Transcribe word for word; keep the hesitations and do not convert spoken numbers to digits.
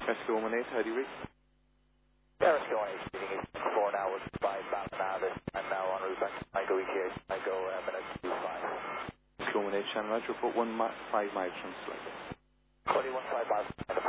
Rescue one eight, how do you read? Yeah, Rescue one eight, speeding eight four now with five bound Navis. I'm now on route back to Michael E T H. I go uh, minutes two five. Rescue one eight, Shannon Roger, report one mi five miles from Sligo. Cody one five miles.